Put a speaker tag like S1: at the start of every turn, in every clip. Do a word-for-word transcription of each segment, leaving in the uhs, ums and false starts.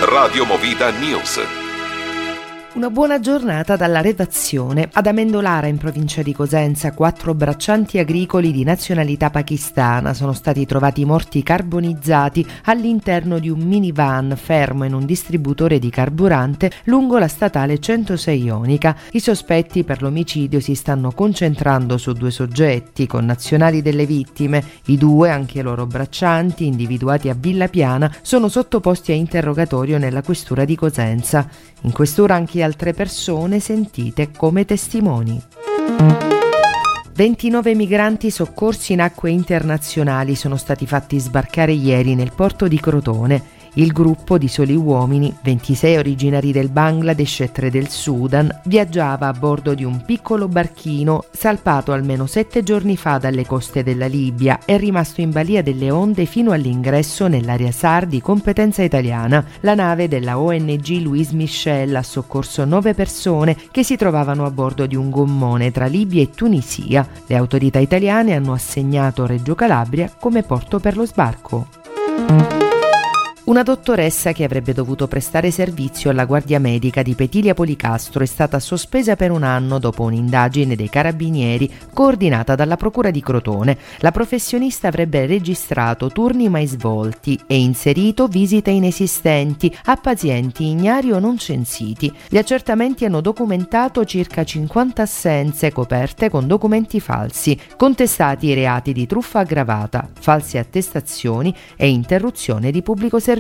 S1: Radio Movida News.
S2: Una buona giornata dalla redazione. Ad Amendolara, in provincia di Cosenza, quattro braccianti agricoli di nazionalità pakistana sono stati trovati morti carbonizzati all'interno di un minivan fermo in un distributore di carburante lungo la statale centosei Ionica. I sospetti per l'omicidio si stanno concentrando su due soggetti, connazionali delle vittime. I due, anche loro braccianti, individuati a Villa Piana, sono sottoposti a interrogatorio nella questura di Cosenza. In questura anche altre persone sentite come testimoni. ventinove migranti soccorsi in acque internazionali sono stati fatti sbarcare ieri nel porto di Crotone. Il gruppo di soli uomini, ventisei originari del Bangladesh e tre del Sudan, viaggiava a bordo di un piccolo barchino salpato almeno sette giorni fa dalle coste della Libia e rimasto in balia delle onde fino all'ingresso nell'area SAR di competenza italiana. La nave della O N G Louis Michel ha soccorso nove persone che si trovavano a bordo di un gommone tra Libia e Tunisia. Le autorità italiane hanno assegnato Reggio Calabria come porto per lo sbarco. Una dottoressa che avrebbe dovuto prestare servizio alla Guardia Medica di Petilia Policastro è stata sospesa per un anno dopo un'indagine dei carabinieri coordinata dalla Procura di Crotone. La professionista avrebbe registrato turni mai svolti e inserito visite inesistenti a pazienti ignari o non censiti. Gli accertamenti hanno documentato circa cinquanta assenze coperte con documenti falsi, contestati i reati di truffa aggravata, false attestazioni e interruzione di pubblico servizio.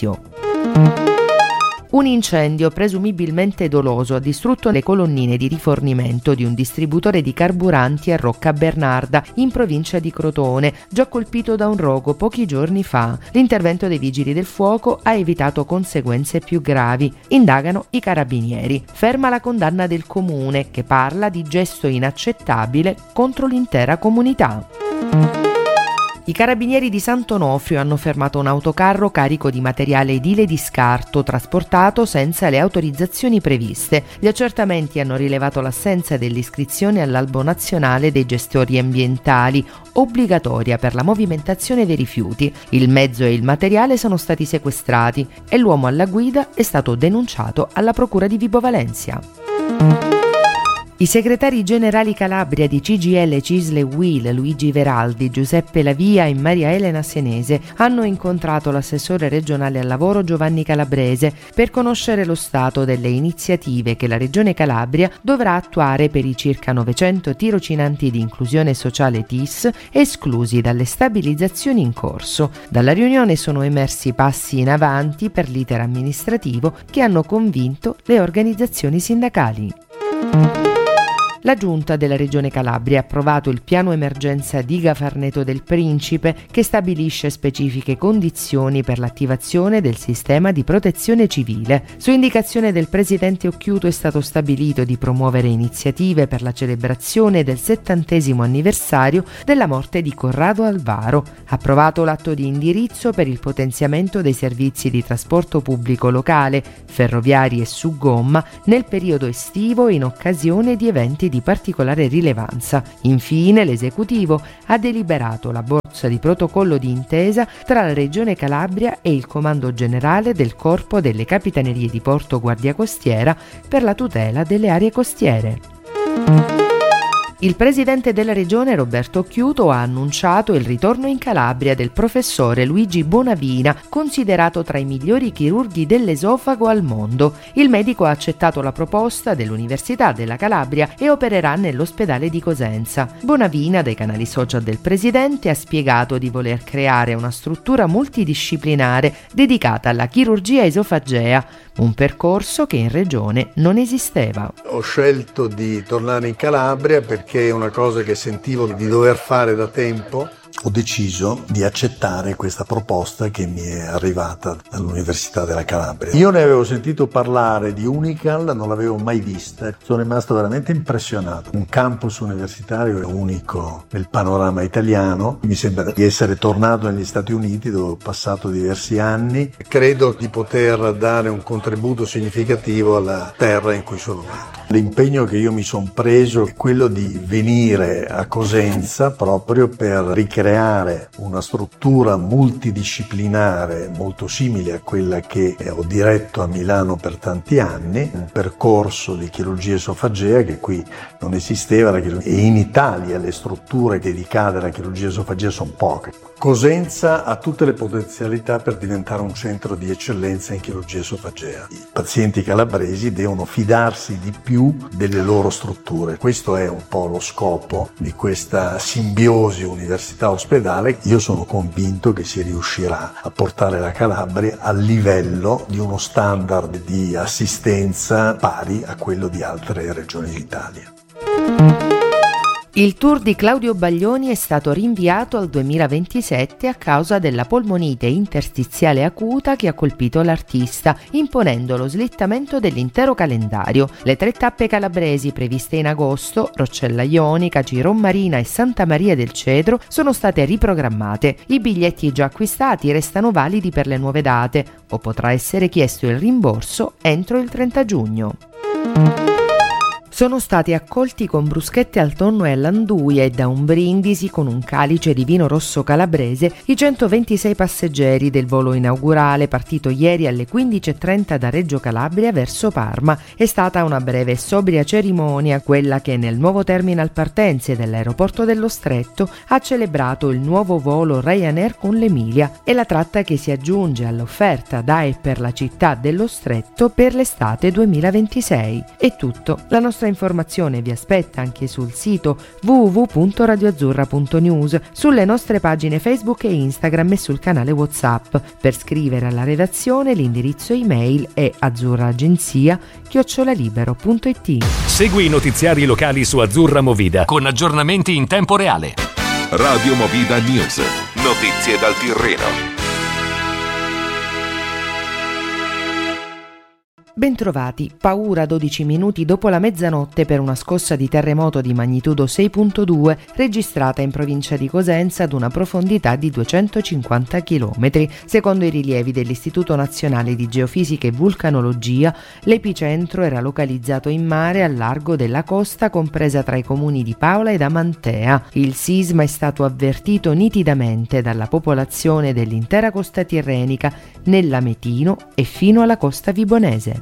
S2: Un incendio presumibilmente doloso ha distrutto le colonnine di rifornimento di un distributore di carburanti a Rocca Bernarda, in provincia di Crotone, già colpito da un rogo pochi giorni fa. L'intervento dei vigili del fuoco ha evitato conseguenze più gravi. Indagano i carabinieri. Ferma la condanna del comune, che parla di gesto inaccettabile contro l'intera comunità. I carabinieri di Sant'Onofrio hanno fermato un autocarro carico di materiale edile di scarto trasportato senza le autorizzazioni previste. Gli accertamenti hanno rilevato l'assenza dell'iscrizione all'albo nazionale dei gestori ambientali, obbligatoria per la movimentazione dei rifiuti. Il mezzo e il materiale sono stati sequestrati e l'uomo alla guida è stato denunciato alla Procura di Vibo Valentia. I segretari generali Calabria di C G I L, Cisle e U I L, Luigi Veraldi, Giuseppe Lavia e Maria Elena Senese, hanno incontrato l'assessore regionale al lavoro Giovanni Calabrese per conoscere lo stato delle iniziative che la Regione Calabria dovrà attuare per i circa novecento tirocinanti di inclusione sociale T I S esclusi dalle stabilizzazioni in corso. Dalla riunione sono emersi passi in avanti per l'iter amministrativo che hanno convinto le organizzazioni sindacali. La Giunta della Regione Calabria ha approvato il piano emergenza Diga Farneto del Principe che stabilisce specifiche condizioni per l'attivazione del sistema di protezione civile. Su indicazione del presidente Occhiuto è stato stabilito di promuovere iniziative per la celebrazione del settantesimo anniversario della morte di Corrado Alvaro. Approvato l'atto di indirizzo per il potenziamento dei servizi di trasporto pubblico locale, ferroviari e su gomma nel periodo estivo in occasione di eventi di particolare rilevanza. Infine, l'esecutivo ha deliberato la bozza di protocollo di intesa tra la Regione Calabria e il Comando Generale del Corpo delle Capitanerie di Porto Guardia Costiera per la tutela delle aree costiere. Il presidente della regione Roberto Occhiuto ha annunciato il ritorno in Calabria del professore Luigi Bonavina, considerato tra i migliori chirurghi dell'esofago al mondo. Il medico ha accettato la proposta dell'Università della Calabria e opererà nell'ospedale di Cosenza. Bonavina, dai canali social del presidente, ha spiegato di voler creare una struttura multidisciplinare dedicata alla chirurgia esofagea, un percorso che in regione non esisteva.
S3: Ho scelto di tornare in Calabria perché è una cosa che sentivo di dover fare da tempo. Ho deciso di accettare questa proposta che mi è arrivata dall'Università della Calabria. Io ne avevo sentito parlare di Unical, non l'avevo mai vista. Sono rimasto veramente impressionato. Un campus universitario unico nel panorama italiano. Mi sembra di essere tornato negli Stati Uniti dove ho passato diversi anni. Credo di poter dare un contributo significativo alla terra in cui sono nato. L'impegno che io mi sono preso è quello di venire a Cosenza proprio per ricreare creare una struttura multidisciplinare molto simile a quella che ho diretto a Milano per tanti anni, un percorso di chirurgia esofagea che qui non esisteva, e in Italia le strutture dedicate alla chirurgia esofagea sono poche. Cosenza ha tutte le potenzialità per diventare un centro di eccellenza in chirurgia esofagea. I pazienti calabresi devono fidarsi di più delle loro strutture. Questo è un po' lo scopo di questa simbiosi università-ospedale. Io sono convinto che si riuscirà a portare la Calabria al livello di uno standard di assistenza pari a quello di altre regioni d'Italia.
S2: Il tour di Claudio Baglioni è stato rinviato al duemilaventisette a causa della polmonite interstiziale acuta che ha colpito l'artista, imponendo lo slittamento dell'intero calendario. Le tre tappe calabresi previste in agosto, Roccella Ionica, Giron Marina e Santa Maria del Cedro, sono state riprogrammate. I biglietti già acquistati restano validi per le nuove date, o potrà essere chiesto il rimborso entro il trenta giugno. Sono stati accolti con bruschette al tonno e all'anduia e da un brindisi con un calice di vino rosso calabrese i centoventisei passeggeri del volo inaugurale partito ieri alle quindici e trenta da Reggio Calabria verso Parma. È stata una breve e sobria cerimonia quella che nel nuovo terminal partenze dell'aeroporto dello Stretto ha celebrato il nuovo volo Ryanair con l'Emilia e la tratta che si aggiunge all'offerta da e per la città dello Stretto per l'estate duemilaventisei. È tutto, la nostra informazione vi aspetta anche sul sito w w w punto radioazzurra punto news, sulle nostre pagine Facebook e Instagram e sul canale WhatsApp. Per scrivere alla redazione l'indirizzo email è azzurraagenzia chiocciola libero punto it.
S1: Segui i notiziari locali su Azzurra Movida con aggiornamenti in tempo reale.
S4: Radio Movida News. Notizie dal Tirreno.
S2: Bentrovati, paura dodici minuti dopo la mezzanotte per una scossa di terremoto di magnitudo sei virgola due registrata in provincia di Cosenza ad una profondità di duecentocinquanta chilometri. Secondo i rilievi dell'Istituto Nazionale di Geofisica e Vulcanologia, l'epicentro era localizzato in mare al largo della costa compresa tra i comuni di Paola ed Amantea. Il sisma è stato avvertito nitidamente dalla popolazione dell'intera costa tirrenica, nell'Ametino e fino alla costa vibonese.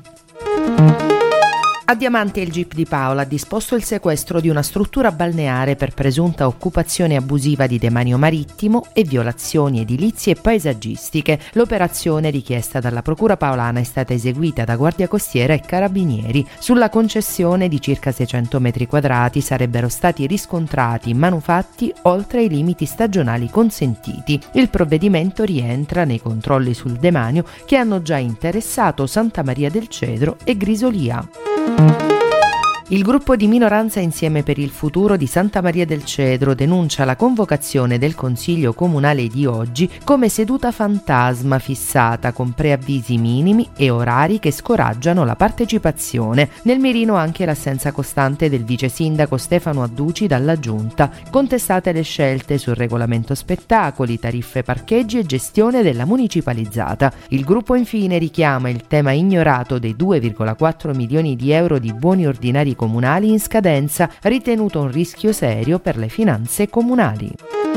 S2: A Diamante il G I P di Paola ha disposto il sequestro di una struttura balneare per presunta occupazione abusiva di demanio marittimo e violazioni edilizie e paesaggistiche. L'operazione richiesta dalla Procura paolana è stata eseguita da Guardia Costiera e Carabinieri. Sulla concessione di circa seicento metri quadrati sarebbero stati riscontrati manufatti oltre i limiti stagionali consentiti. Il provvedimento rientra nei controlli sul demanio che hanno già interessato Santa Maria del Cedro e Grisolia. Il gruppo di minoranza Insieme per il Futuro di Santa Maria del Cedro denuncia la convocazione del Consiglio Comunale di oggi come seduta fantasma fissata con preavvisi minimi e orari che scoraggiano la partecipazione. Nel mirino anche l'assenza costante del vice sindaco Stefano Adduci dalla Giunta. Contestate le scelte sul regolamento spettacoli, tariffe parcheggi e gestione della municipalizzata. Il gruppo infine richiama il tema ignorato dei due virgola quattro milioni di euro di buoni ordinari comunali in scadenza, ritenuto un rischio serio per le finanze comunali.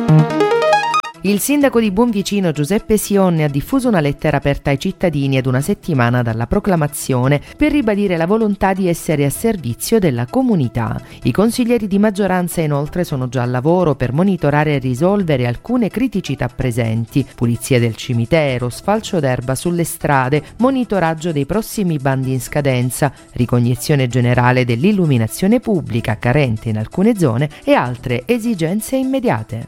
S2: Il sindaco di Buonvicino Giuseppe Sionne ha diffuso una lettera aperta ai cittadini ad una settimana dalla proclamazione per ribadire la volontà di essere a servizio della comunità. I consiglieri di maggioranza inoltre sono già al lavoro per monitorare e risolvere alcune criticità presenti: pulizia del cimitero, sfalcio d'erba sulle strade, monitoraggio dei prossimi bandi in scadenza, ricognizione generale dell'illuminazione pubblica carente in alcune zone e altre esigenze immediate.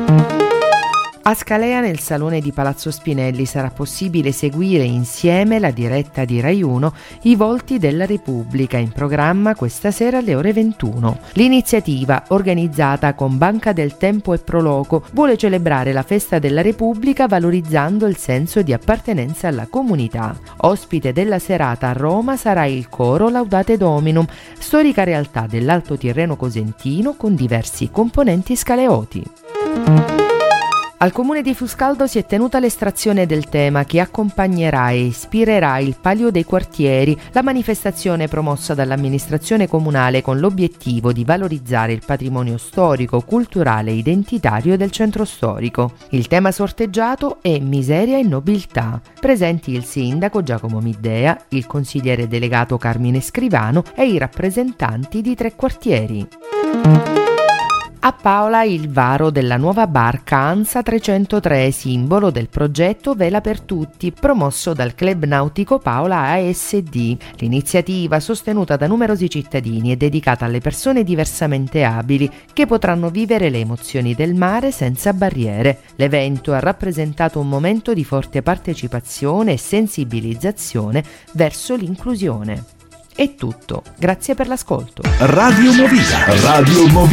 S2: A Scalea, nel salone di Palazzo Spinelli, sarà possibile seguire insieme la diretta di Rai uno I Volti della Repubblica, in programma questa sera alle ore ventuno. L'iniziativa, organizzata con Banca del Tempo e Proloco, vuole celebrare la festa della Repubblica valorizzando il senso di appartenenza alla comunità. Ospite della serata a Roma sarà il coro Laudate Dominum, storica realtà dell'Alto Tirreno cosentino con diversi componenti scaleoti. Al comune di Fuscaldo si è tenuta l'estrazione del tema che accompagnerà e ispirerà il Palio dei Quartieri, la manifestazione promossa dall'amministrazione comunale con l'obiettivo di valorizzare il patrimonio storico, culturale e identitario del centro storico. Il tema sorteggiato è Miseria e Nobiltà. Presenti il sindaco Giacomo Middea, il consigliere delegato Carmine Scrivano e i rappresentanti di tre quartieri. A Paola il varo della nuova barca ANSA trecentotre, simbolo del progetto Vela per Tutti, promosso dal Club Nautico Paola A S D. L'iniziativa, sostenuta da numerosi cittadini, è dedicata alle persone diversamente abili che potranno vivere le emozioni del mare senza barriere. L'evento ha rappresentato un momento di forte partecipazione e sensibilizzazione verso l'inclusione. È tutto, grazie per l'ascolto.
S5: Radio Movida. Radio Movida.